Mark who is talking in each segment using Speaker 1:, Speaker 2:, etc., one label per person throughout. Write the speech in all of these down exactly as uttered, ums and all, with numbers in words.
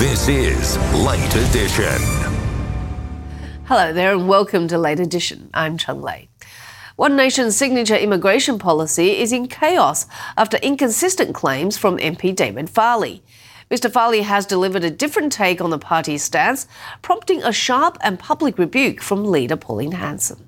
Speaker 1: This is Late Edition.
Speaker 2: Hello there and welcome to Late Edition. I'm Chung Lei. One Nation's signature immigration policy is in chaos after inconsistent claims from M P David Farley. Mister Farley has delivered a different take on the party's stance, prompting a sharp and public rebuke from leader Pauline Hanson.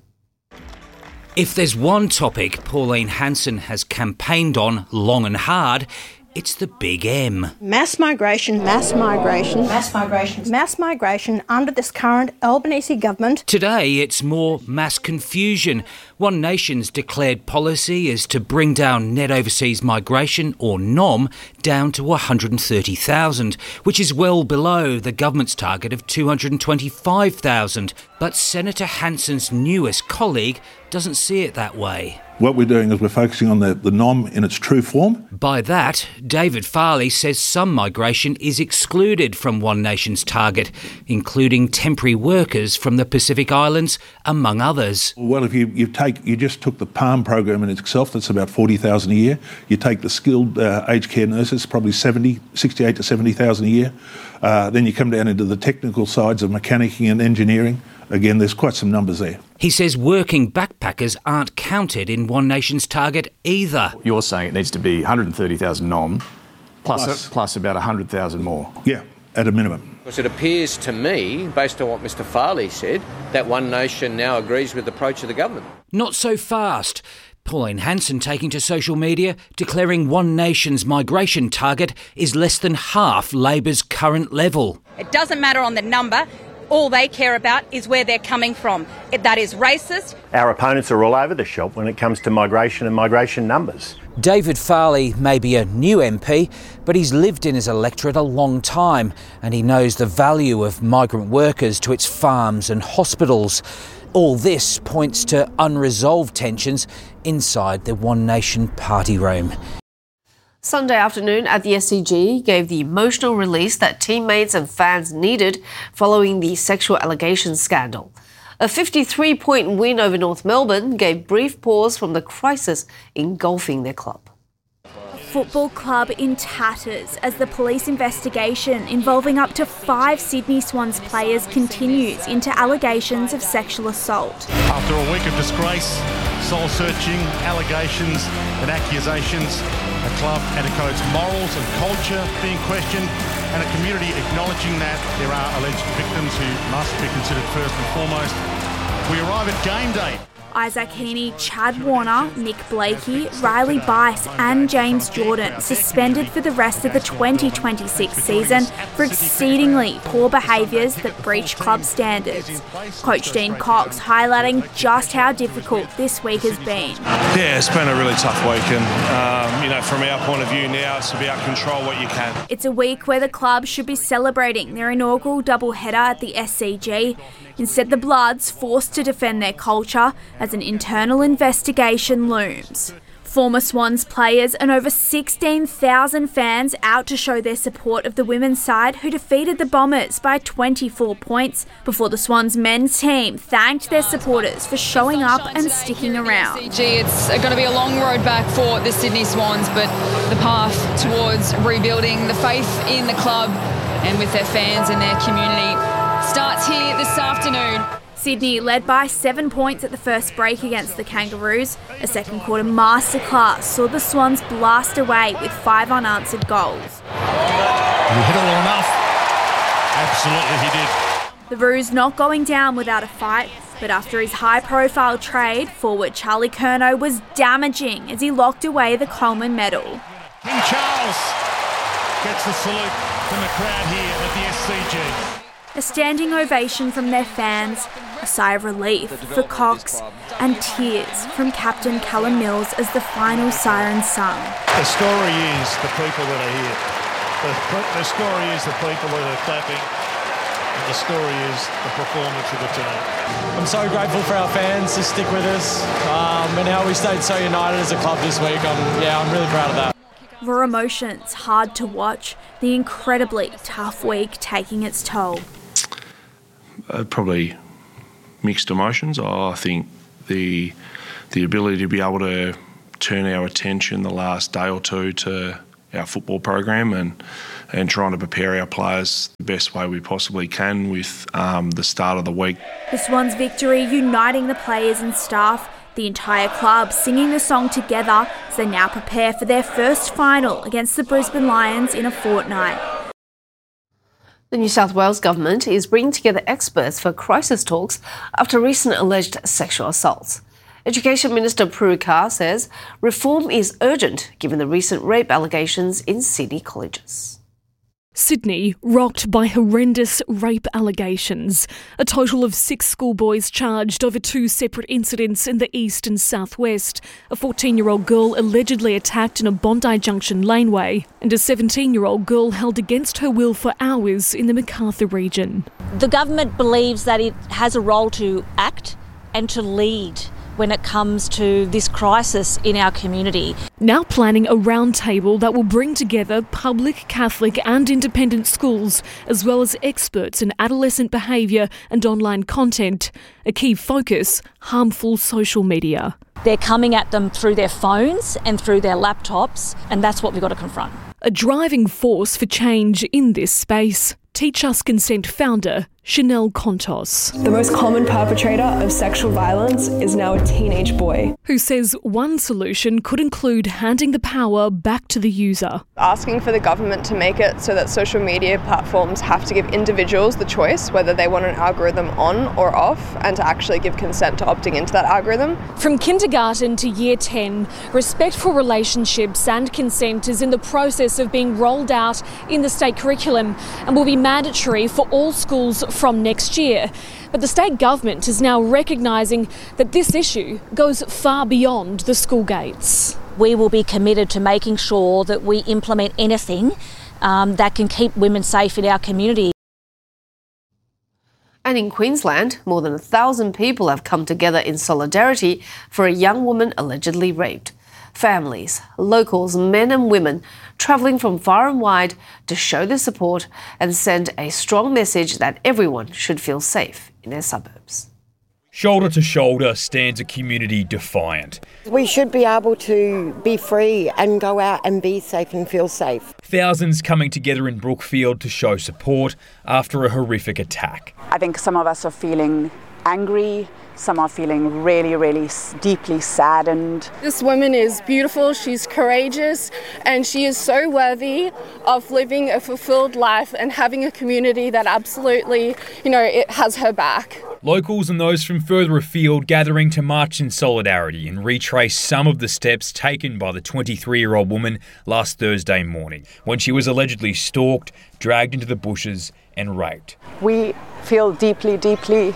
Speaker 3: If there's one topic Pauline Hanson has campaigned on long and hard, it's the big M.
Speaker 4: Mass migration, mass migration, mass migration, mass migration under this current Albanese government.
Speaker 3: Today, it's more mass confusion. One Nation's declared policy is to bring down net overseas migration, or N O M, down to one hundred thirty thousand, which is well below the government's target of two hundred twenty-five thousand. But Senator Hanson's newest colleague doesn't see it that way.
Speaker 5: What we're doing is we're focusing on the, the N O M in its true form.
Speaker 3: By that, David Farley says some migration is excluded from One Nation's target, including temporary workers from the Pacific Islands, among others.
Speaker 5: Well, if you, you take you just took the PALM program in itself, that's about forty thousand a year. You take the skilled uh, aged care nurses, probably seventy, sixty-eight to seventy thousand a year. Uh, then you come down into the technical sides of mechanicking and engineering. Again, there's quite some numbers there.
Speaker 3: He says working backpackers aren't counted in One Nation's target either.
Speaker 6: You're saying it needs to be one hundred thirty thousand N O M plus,
Speaker 5: Plus.
Speaker 6: a, plus about one hundred thousand more.
Speaker 5: Yeah, at a minimum.
Speaker 7: Because it appears to me, based on what Mister Farley said, that One Nation now agrees with the approach of the government.
Speaker 3: Not so fast. Pauline Hanson taking to social media, declaring One Nation's migration target is less than half Labor's current level.
Speaker 8: It doesn't matter on the number. All they care about is where they're coming from. That is racist.
Speaker 9: Our opponents are all over the shop when it comes to migration and migration numbers.
Speaker 3: David Farley may be a new M P, but he's lived in his electorate a long time and he knows the value of migrant workers to its farms and hospitals. All this points to unresolved tensions inside the One Nation party room.
Speaker 2: Sunday afternoon at the S C G gave the emotional release that teammates and fans needed following the sexual allegations scandal. A fifty-three point win over North Melbourne gave brief pause from the crisis engulfing their club.
Speaker 10: A football club in tatters as the police investigation involving up to five Sydney Swans players continues into allegations of sexual assault.
Speaker 11: After a week of disgrace, soul-searching, allegations and accusations, a club and a coach's morals and culture being questioned, and a community acknowledging that there are alleged victims who must be considered first and foremost. We arrive at game day.
Speaker 10: Isaac Heaney, Chad Warner, Nick Blakey, Riley Bice and James Jordan suspended for the rest of the twenty twenty-six season for exceedingly poor behaviours that breach club standards. Coach Dean Cox highlighting just how difficult this week has been.
Speaker 12: Yeah, it's been a really tough week and, um, you know, from our point of view now, it's about control what you can.
Speaker 10: It's a week where the club should be celebrating their inaugural doubleheader at the S C G. Instead, the Bloods forced to defend their culture as an internal investigation looms. Former Swans players and over sixteen thousand fans out to show their support of the women's side who defeated the Bombers by twenty-four points before the Swans men's team thanked their supporters for showing up and sticking around.
Speaker 13: It's going to be a long road back for the Sydney Swans, but the path towards rebuilding the faith in the club and with their fans and their community starts here this afternoon.
Speaker 10: Sydney led by seven points at the first break against the Kangaroos. A second quarter masterclass saw the Swans blast away with five unanswered goals.
Speaker 11: You hit it well enough. Absolutely he did.
Speaker 10: The Roos not going down without a fight, but after his high-profile trade, forward Charlie Curnow was damaging as he locked away the Coleman medal.
Speaker 11: King Charles gets the salute from the crowd here at the S C G.
Speaker 10: A standing ovation from their fans, a sigh of relief for Cox, and tears from captain Callum Mills as the final siren sung.
Speaker 11: The story is the people that are here. The, the story is the people that are clapping. And the story is the performance of the team.
Speaker 14: I'm so grateful for our fans to stick with us um, and how we stayed so united as a club this week. I'm, yeah, I'm really proud of that.
Speaker 10: Raw emotions, hard to watch, the incredibly tough week taking its toll.
Speaker 12: Uh, probably mixed emotions. I think the the ability to be able to turn our attention the last day or two to our football program and and trying to prepare our players the best way we possibly can with um, the start of the week.
Speaker 10: The Swans' victory uniting the players and staff, the entire club singing the song together as they now prepare for their first final against the Brisbane Lions in a fortnight.
Speaker 2: The New South Wales government is bringing together experts for crisis talks after recent alleged sexual assaults. Education Minister Prue Car says reform is urgent given the recent rape allegations in Sydney colleges.
Speaker 15: Sydney rocked by horrendous rape allegations. A total of six schoolboys charged over two separate incidents in the east and southwest. A fourteen-year-old girl allegedly attacked in a Bondi Junction laneway, and a seventeen-year-old girl held against her will for hours in the Macarthur region.
Speaker 16: The government believes that it has a role to act and to lead when it comes to this crisis in our community.
Speaker 15: Now planning a roundtable that will bring together public, Catholic and independent schools, as well as experts in adolescent behaviour and online content. A key focus, harmful social media.
Speaker 16: They're coming at them through their phones and through their laptops, and that's what we've got to confront.
Speaker 15: A driving force for change in this space. Teach Us Consent founder Chanel Contos.
Speaker 17: The most common perpetrator of sexual violence is now a teenage boy.
Speaker 15: Who says one solution could include handing the power back to the user.
Speaker 17: Asking for the government to make it so that social media platforms have to give individuals the choice whether they want an algorithm on or off, and to actually give consent to opting into that algorithm.
Speaker 15: From kindergarten to year ten, respect for relationships and consent is in the process of being rolled out in the state curriculum and will be mandatory for all schools from next year. But the state government is now recognising that this issue goes far beyond the school gates.
Speaker 16: We will be committed to making sure that we implement anything um, that can keep women safe in our community.
Speaker 2: And in Queensland, more than a thousand people have come together in solidarity for a young woman allegedly raped. Families, locals, men and women travelling from far and wide to show their support and send a strong message that everyone should feel safe in their suburbs.
Speaker 18: Shoulder to shoulder stands a community defiant.
Speaker 19: We should be able to be free and go out and be safe and feel safe.
Speaker 18: Thousands coming together in Brookfield to show support after a horrific attack.
Speaker 20: I think some of us are feeling angry. Some are feeling really, really deeply saddened.
Speaker 21: This woman is beautiful, she's courageous, and she is so worthy of living a fulfilled life and having a community that absolutely, you know, it has her back.
Speaker 18: Locals and those from further afield gathering to march in solidarity and retrace some of the steps taken by the twenty-three-year-old woman last Thursday morning when she was allegedly stalked, dragged into the bushes and raped.
Speaker 20: We feel deeply, deeply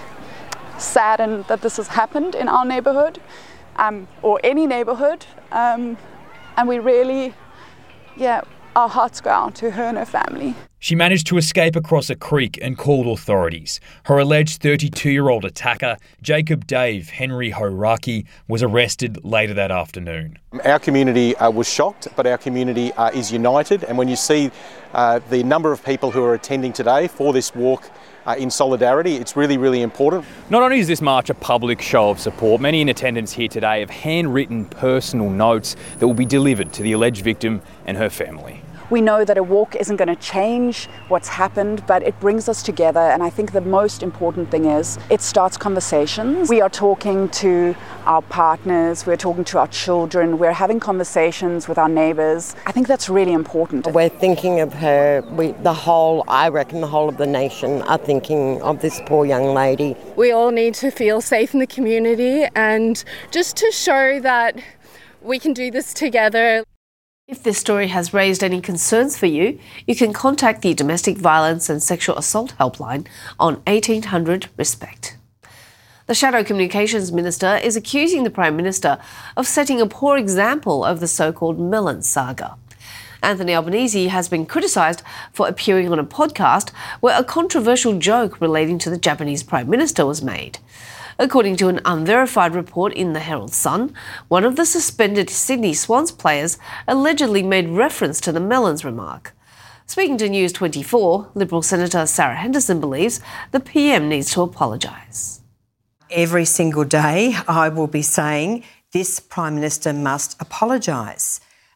Speaker 20: saddened that this has happened in our neighbourhood, um, or any neighbourhood, um, and we really, yeah, our hearts go out to her and her family.
Speaker 18: She managed to escape across a creek and called authorities. Her alleged thirty-two-year-old attacker, Jacob Dave Henry Horaki, was arrested later that afternoon.
Speaker 22: Our community uh, was shocked, but our community uh, is united, and when you see uh, the number of people who are attending today for this walk Uh, in solidarity, it's really, really important.
Speaker 23: Not only is this march a public show of support, many in attendance here today have handwritten personal notes that will be delivered to the alleged victim and her family.
Speaker 20: We know that a walk isn't going to change what's happened, but it brings us together, and I think the most important thing is it starts conversations. We are talking to our partners, we're talking to our children, we're having conversations with our neighbours. I think that's really important.
Speaker 19: We're thinking of her, we, the whole, I reckon the whole of the nation are thinking of this poor young lady.
Speaker 21: We all need to feel safe in the community, and just to show that we can do this together.
Speaker 2: If this story has raised any concerns for you, you can contact the Domestic Violence and Sexual Assault Helpline on eighteen hundred RESPECT. The Shadow Communications Minister is accusing the Prime Minister of setting a poor example of the so-called Melon saga. Anthony Albanese has been criticised for appearing on a podcast where a controversial joke relating to the Japanese Prime Minister was made. According to an unverified report in the Herald Sun, one of the suspended Sydney Swans players allegedly made reference to the Melons remark. Speaking to News twenty-four, Liberal Senator Sarah Henderson believes the P M needs to apologise.
Speaker 24: Every single day I will be saying this Prime Minister must apologise.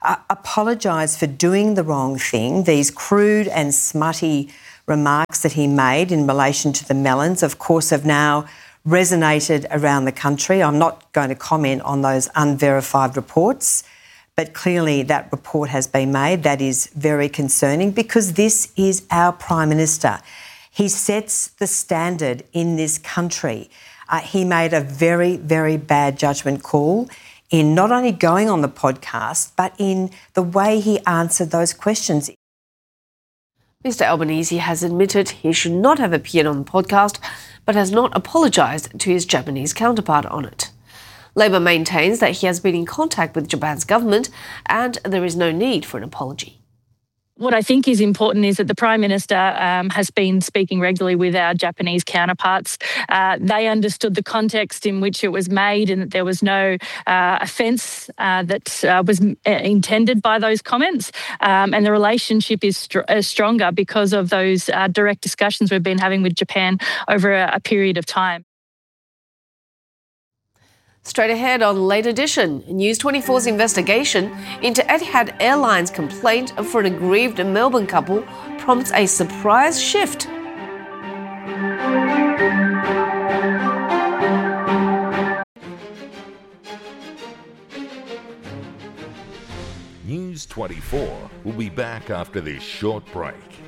Speaker 1: uh, apologise for doing the wrong thing. These crude and smutty remarks that he made in relation to the melons, of course, have now resonated around the country. I'm not going to comment on those unverified reports, but clearly that report has been made. That is very concerning because this is our Prime Minister. He sets the standard in this country. Uh, he made a very, very bad judgment call in not only going on the podcast, but in the way he answered those questions.
Speaker 2: Mister Albanese has admitted he should not have appeared on the podcast, but has not apologised to his Japanese counterpart on it. Labor maintains that he has been in contact with Japan's government and there is no need for an apology.
Speaker 4: What I think is important is that the Prime Minister um, has been speaking regularly with our Japanese counterparts. Uh, they understood the context in which it was made and that there was no uh, offence uh, that uh, was intended by those comments. Um, and the relationship is str- uh, stronger because of those uh, direct discussions we've been having with Japan over a, a period of time.
Speaker 2: Straight ahead on Late Edition, News twenty-four's investigation into Etihad Airlines' complaint for an aggrieved Melbourne couple prompts a surprise shift.
Speaker 6: News twenty-four will be back after this short break.